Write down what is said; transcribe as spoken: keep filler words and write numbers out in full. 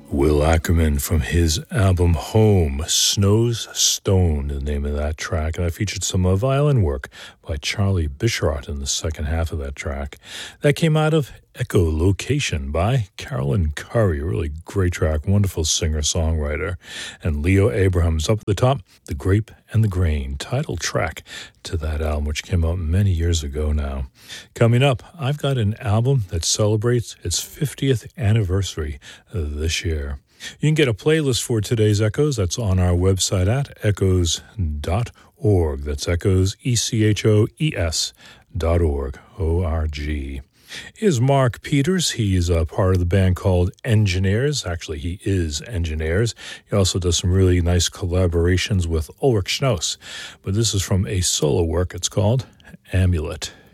Will Ackerman from his album Home, Snow's Stone, the name of that track. And I featured some uh, violin work by Charlie Bisharat in the second half of that track. That came out of Echolocation by Carolyn Curry, a really great track, wonderful singer-songwriter. And Leo Abrahams up at the top, The Grape and the Grain, title track to that album, which came out many years ago now. Coming up, I've got an album that celebrates its fiftieth anniversary uh, this year. You can get a playlist for today's Echoes. That's on our website at echoes dot org. That's Echoes, E C H O E S dot org, O R G. Is Mark Peters. He's a part of the band called Engineers. Actually, he is Engineers. He also does some really nice collaborations with Ulrich Schnoss. But this is from a solo work. It's called Amulet.